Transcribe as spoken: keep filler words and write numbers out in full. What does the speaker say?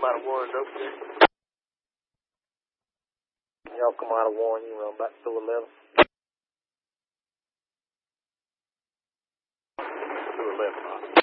out of Warren, don't you? Y'all come out of Warren, you run back to eleven. two eleven, huh?